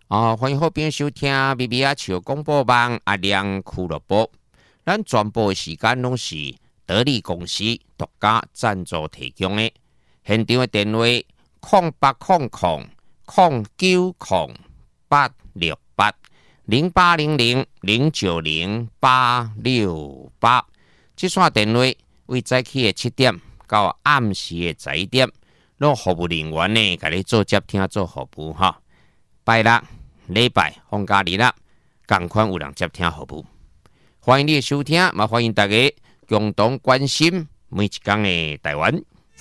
欢迎好朋友收听 BBA 笑广播网阿亮俱乐部。咱全部的时间拢是得力公司独家赞助提供的。现场的电话0800-868-0800-090-868。这线电话为早起的7点到暗时的11点，让服务人员呢，给你做接听做服务哈。拜六、礼拜、放假日啦，同款有人接听服务。欢迎你的收听，嘛欢迎大家共同关心每一天的台湾。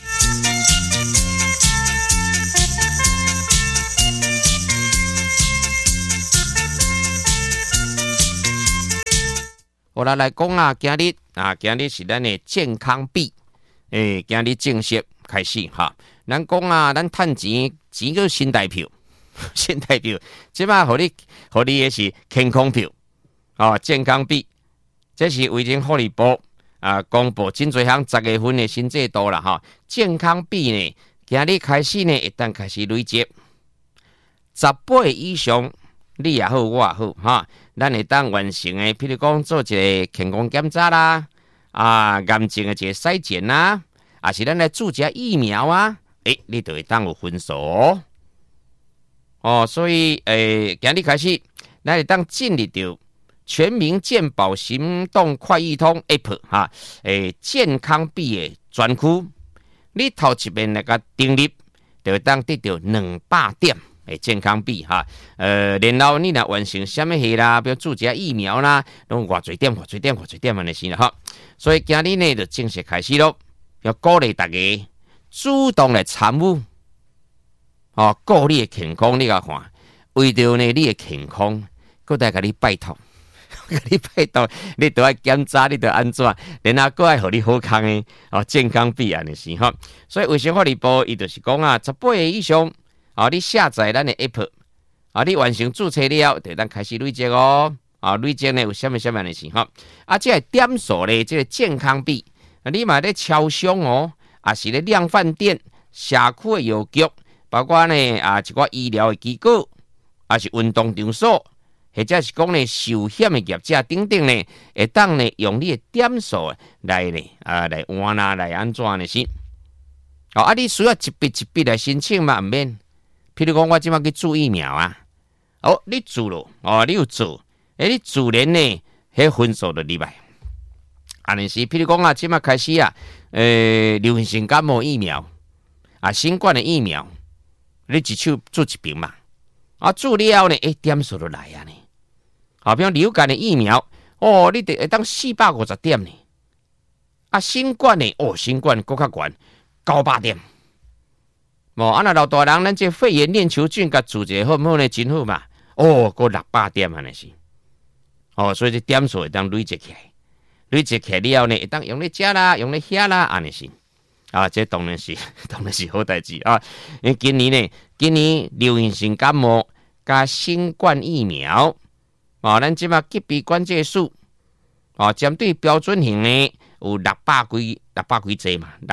我来讲啊，今日是咱的健康币，今日正式开始哈。咱讲啊，咱趁钱个新台票，新台票，即摆互你的是健康票，健康币，这是卫生福利部公布真侪项10月份的新制度啦哈。健康币呢，今日开始呢，一旦开始累积18以上。你也好，我也好哈，咱会当完成的，譬如讲做一个健康检查啦，癌症的一个筛检啦，是咱来注射疫苗啊，你就会当有分数所以今日开始，咱会当进入到全民健保行动快易通 App 哈，健康币的专区，你头一遍那个登入，就会当得到200点。健康币哈，然后你若完成什么事啦，比如注射疫苗啦，拢偌侪点安尼是啦哈。所以今日呢就正式开始咯，要鼓励大家主动来参与，顾你的健康，你甲看，为着呢你的健康，搁再甲你拜托，你都要检查，你都安怎，然后搁爱互你好康的健康币安尼是哈。所以卫生福利部伊就是讲啊，18岁以上。你下载咱的 App，你完成注册了，就当开始累积累积呢有什么的事哈？这个点数呢，这个健康币，你嘛咧超商是咧量贩店、社区的药局，包括呢一寡医疗的机构，是运动场所，或者是讲呢寿险的业者等等呢，会当呢用你的点数来呢来换啦，来安怎呢是？你需要一笔一笔来申请嘛，唔免。譬如讲，我即马去注疫苗啊，你注咯，你有做，你自然呢，迄分数就入来。安尼是，譬如讲即马开始流行性感冒疫苗新冠的疫苗，你一手注一瓶嘛，注了呢，点数就来啊呢。比如流感的疫苗，你得会当450点呢。新冠的，新冠更较悬，900点。若老大人，咱这肺炎链球菌甲注射好毋好呢？真好嘛！过600点安尼是。所以这点数会当累积起来，累积起来了呢，会当用咧食啦，用咧遐啦，安尼是。这当然是好代志啊！因为今年流行性感冒加新冠疫苗，咱即马级别关键数，针对标准型呢有600几剂嘛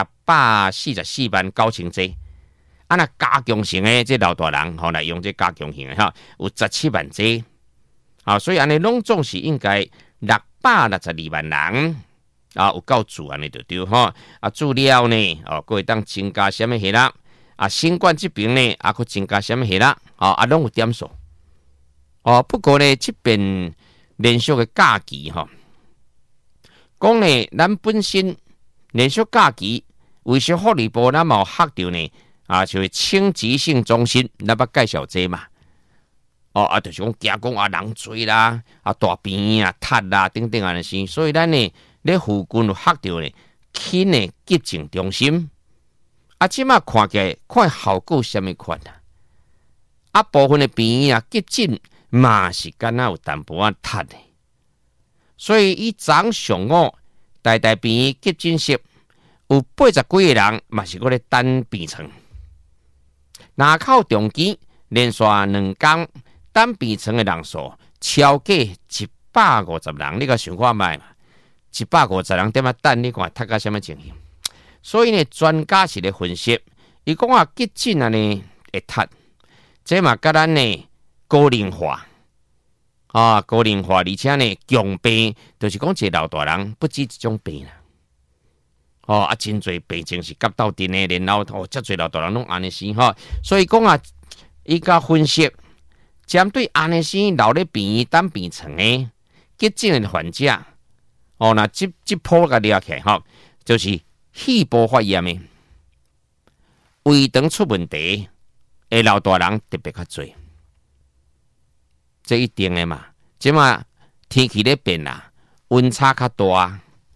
，644万9千剂。那加强型的这老大人来用这加强型的哈，有17万剂，所以安尼拢总是应该662万人有够注安尼就对哈。注了呢，佫会当增加什么事啦？新冠这边呢，佫增加什么事啦？拢有点数。不过呢，这边连续的假期讲呢，咱本身连续假期，卫生福利部咱有吓到呢。就是轻急性中心，咱捌介绍这嘛？就是讲惊讲人多啦，大便塌啦等等安尼是，所以咱呢咧附近有吓到呢，轻的急症中心。即马看起来看效果什么款部分的便急症嘛是敢若有淡薄塌的，所以伊早上大便急诊室有80几个人嘛是咧等病床。南口中间连续2天等病床的人数超过150人，你个想看卖嘛？150人点等，你看读到什么情形？所以呢，专家是咧分析，伊讲急诊呢会塌，这嘛甲咱呢高龄化高龄化，而且呢，强病就是讲一个老大人不止一种病啦。真侪病情是夹到阵的，然后遮侪老大人拢安尼死所以讲伊甲分析针对安尼死留咧病院等病床的急症的患者，那这波甲抓起来就是肺部发炎的。胃肠出问题的老大人特别较侪，这一定的嘛。即马天气咧变啦，温差较大，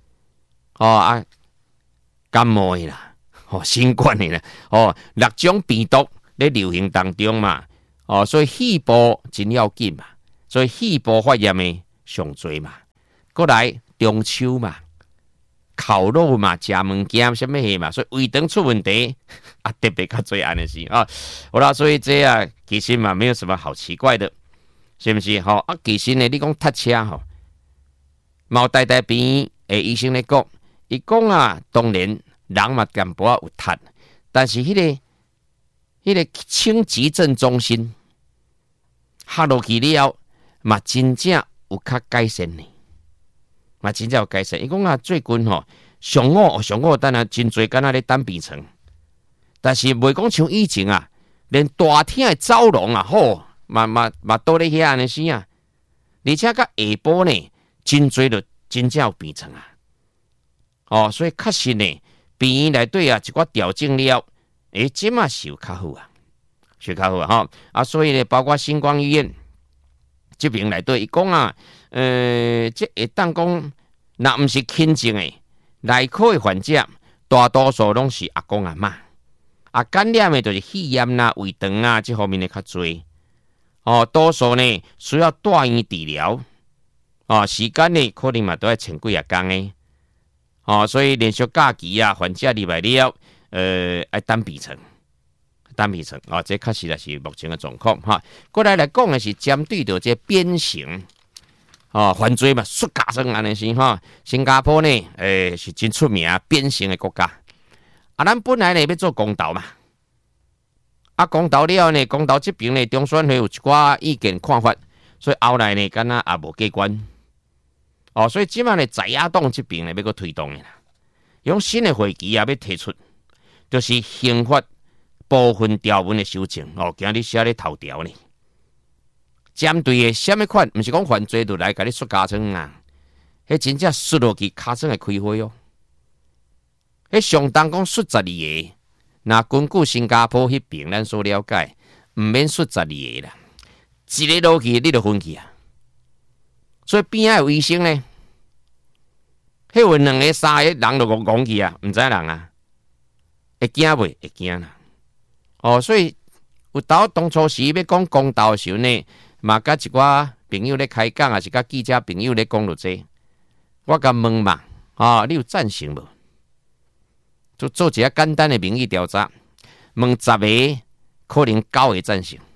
感冒的啦，新冠的啦，6种病毒咧流行当中嘛，所以肺部真要紧嘛，所以肺部发炎的上侪嘛。过来中秋嘛。烤肉嘛，食物件什么嘢嘛，所以胃肠出问题特别较侪安尼是好啦，所以这其实嘛没有什么好奇怪的，是不是其实呢，你讲塞车毛大边诶医生咧讲，伊讲当然人嘛淡薄有塞，但是迄个轻急症中心下落去了嘛，真正有较改善呢。嘛，真正有改善。伊讲最近上午等真侪敢若咧等病床，但是袂讲像以前连大厅的走廊嘛倒咧遐安尼死而且甲下晡呢，真侪就真正有病床所以确实呢，病院内底一寡调整了，即嘛是有较好是较好所以呢，包括星光医院这边内底，伊讲这会当讲，若毋是轻症的内科的患者，大多数拢是阿公阿嬷，感染的就是肺炎啦、胃肠这方面的较多多数呢需要住院治疗时间呢可能嘛都要前几日工的所以连续假期患者入来了，要等病床。这确实是目前的状况过来讲的是针对着这变形犯罪嘛，xuất加生安尼是新加坡呢，是真出名变形的国家咱本来呢要做公投嘛，公投了呢，公投这边呢，中选会有一寡意见看法，所以后来呢，敢若也无过关所以即马呢，在野党这边呢要搁推动的啦，用新的会期要提出，就是刑法部分条文的修正今日写咧头条呢，针对的什么款，毋是讲犯罪就来甲你xuất加层迄真正xuất落去加层的开会迄相当讲xuất12个，那根据新加坡迄边咱所了解，毋免xuất12个啦，一个落去你就分去所以边仔有医生呢，迄有2个3个人就讲去毋知人会惊袂？会惊啦所以有当初时要讲公道的时候呢，嘛甲一寡朋友咧开讲，也是甲记者朋友咧讲落这，我甲问嘛，你有赞成无？就做一个简单的民意调查，问10个，可能9个赞成。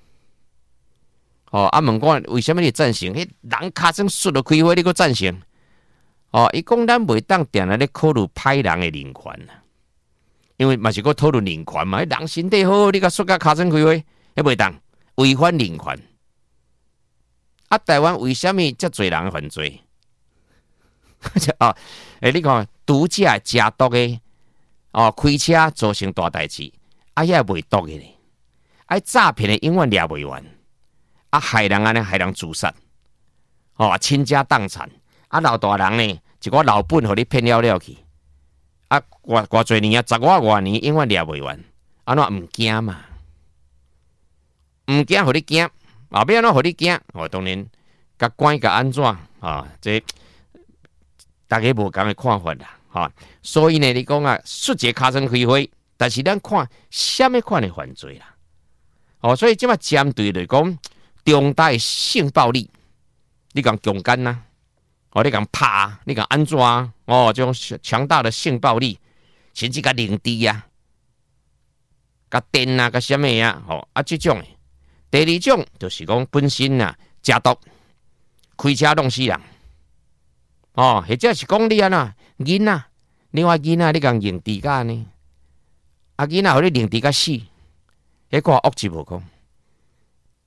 问我为什么你赞成？迄人卡算出了开会，你个赞成？伊讲咱袂当定来咧考虑歹人的人权因为嘛是个讨论人权嘛，人身体好，你甲xuất甲卡算开会，迄袂当违反人权。台湾为什么遮侪人犯罪？你看毒驾加毒的开车造成大代志，遐袂毒的咧，诈骗的永远抓袂完，害人安尼害人自杀，倾家荡产，老大人呢，一个老本互你骗了去，偌侪年10外年永远抓袂完，安怎毋惊嘛？毋惊互你惊，要安怎互你惊？当然，甲管甲安怎这大家无共的看法啦，所以呢，你讲出一个卡层开会，但是咱看什么款的犯罪啦，所以即马针对来讲，重大的性暴力，你讲强奸呐，你讲拍，你讲安怎这种强大的性暴力，甚至甲凌迟甲电甲什么这种的。第二种就是讲本身食毒，开车弄死人，或者是讲你囡仔，另外囡仔你讲凌迟甲呢，囡仔互你凌迟甲死，迄个恶质无讲，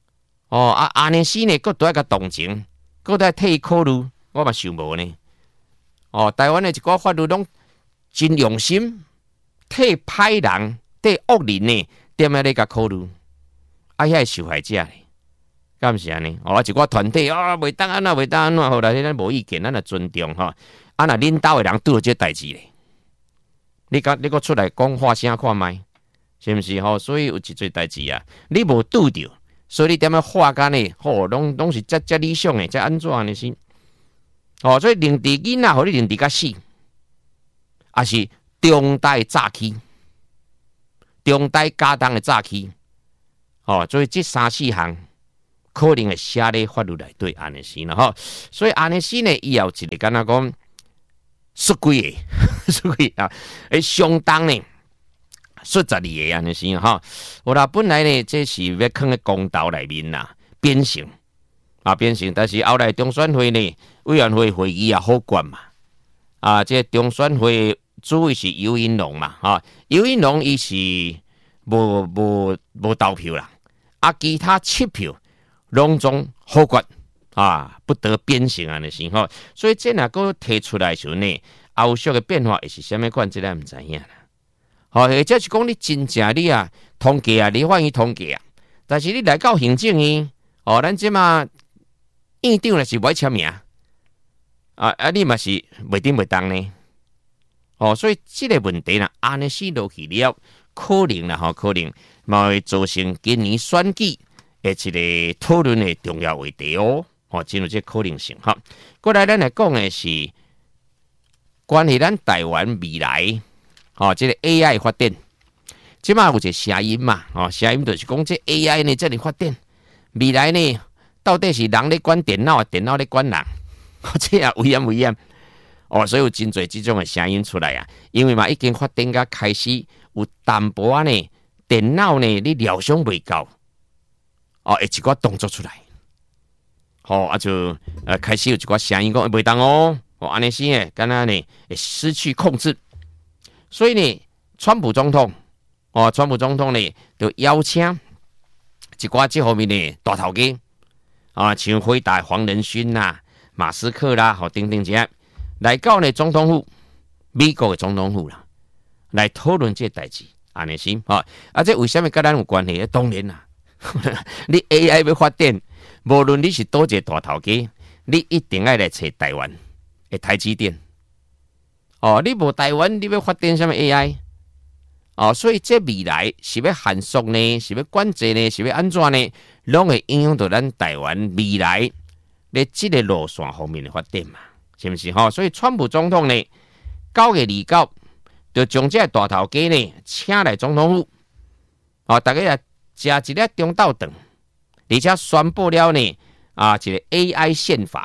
安尼死呢，佫都要甲同情，佫都要替伊考虑，我嘛想无呢。台湾的一寡法律拢真用心，替歹人、替恶人呢，踮咧咧甲考虑，遐受害者呢，敢毋是安尼？一寡团体袂当安怎，袂当安怎，后来咱无意见，咱也尊重吼。若恁兜的人拄着这代志咧，你佫出来讲话声看卖，是毋是吼？所以有一撮代志啊，你无拄着，所以你踮咧话干呢，拢是遮理想的，遮安怎呢是？所以令伫囡仔，互你令伫甲死，也是重大诈欺，重大家当的诈欺。所以这三四项可能会写咧法律内底安尼是啦吼。所以安尼是呢，以后一个敢若讲说几个，说几啊，相当呢，说12个安尼是吼。我啦本来呢，这是要放喺公道内面啦，变成。变成，但是后来中选会呢，委员会会议也好悬嘛。这中选会主委是游盈隆嘛，游盈隆伊是无投票啦，其他7票拢总好悬不得变成安尼是吼。所以这若个提出来时呢，后续的变化会是啥物款，这咱唔知影啦。或者是讲你真正你统计你法院统计但是你来到行政院，咱即嘛。院长若是不爱签名，你嘛是袂顶袂当呢。所以这个问题啦，安尼死落去了，可能啦，可能嘛会造成今年选举的一个讨论的重要话题哦。真有这可能性哈。过来，咱来讲的是关于咱台湾未来，这个 AI 发展，即嘛有一个声音嘛，声音就是讲这 AI 呢，这里发展未来呢。到底是人咧管电脑，电脑咧管人，这也危险。所以有真侪这种的声音出来啊。因为嘛，已经发展甲开始有淡薄呢，电脑呢你料想袂到，会一寡动作出来，就开始有一寡声音讲袂当安尼是诶，敢若呢会失去控制。所以呢，川普总统呢就邀请一寡这方面的大头家。像辉达黄仁勋啦、马斯克啦，等等这来到呢总统府，美国的总统府啦，来讨论这代志，安尼是这为什么跟咱有关系？当然啦，你 AI 要发展，无论你是多一个大头家，你一定要来找台湾的台积电。你无台湾，你要发展什么 AI？所以这未来是要限缩呢，是要管制呢，是要安怎呢？拢会影响到咱台湾未来咧这个路线方面的发展嘛，是不是？所以川普总统呢9月29就将这大头家呢请来总统府，大家也食一粒中昼顿，而且宣布了呢一个 AI 宪法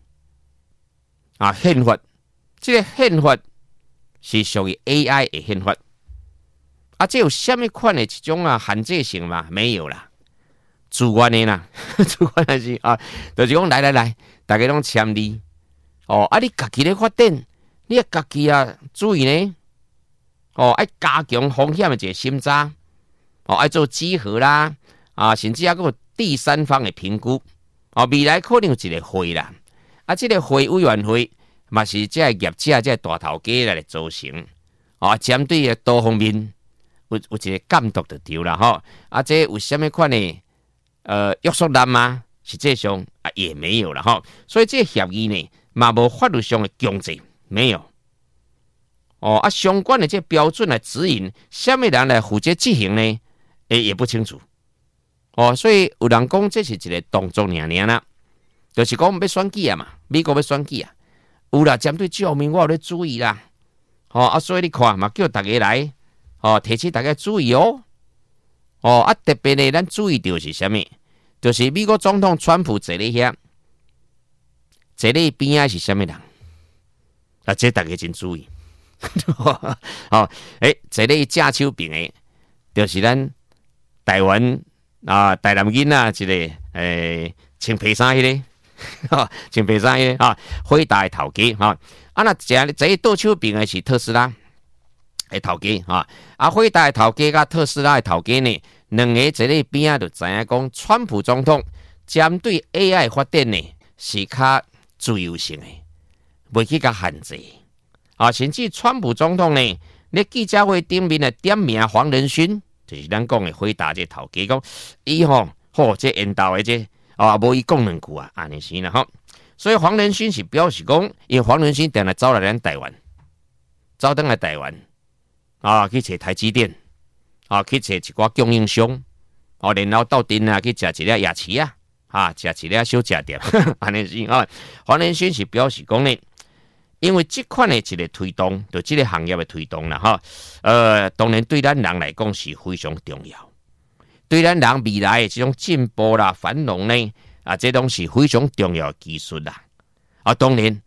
宪法，这个宪法是属于 AI 的宪法。这有什么款的一种限制性嘛？没有啦，自愿的啦，自愿的是就是讲来，大家拢签字你家己咧发展，你家己注意呢，爱加强风险的一个审查，爱做稽核啦，甚至还有第三方的评估，未来可能有一个会啦，这个会委员会嘛是这业者这大头家来组成，针对多方面。有一个监督就对啦这有什么款的约束力吗？实际上也没有啦所以这协议呢嘛无法律上的强制，没有相关的这标准来指引什么人来负责执行呢？也不清楚所以有人讲这是一个动作尔啦，就是讲要选举嘛，美国要选举有啦，针对这方面我有咧注意啦所以你看嘛，叫大家来。提醒大家注意特别呢，咱注意到是啥物？就是美国总统川普坐咧遐，坐咧边仔是啥物人？这大家真注意。坐咧正手边的，就是咱台湾台南囡仔一个穿皮衫迄个，穿皮衫迄个辉达的头家那坐倒手边的是特斯拉。头家辉达的头家甲特斯拉的头家呢，两个坐咧边仔就知影讲，川普总统针对 AI 发展呢是较自由性的，袂去甲限制。甚至川普总统呢，咧记者会顶面呢点名黄仁勋，就是咱讲的回答这头家讲，伊这缘投的这无伊讲两句啊，安尼是啦吼。所以黄仁勋是表示讲，因为黄仁勋定来走来咱台湾，走登来台湾去找台积电去找一寡供应商然后到店去食一粒夜市食一粒小食店，安尼是黄仁勋是表示讲呢，因为这款的一个推动，就这个行业的推动啦当然对咱人来讲是非常重要，对咱人未来的这种进步啦、繁荣呢这种是非常重要的技术啦当然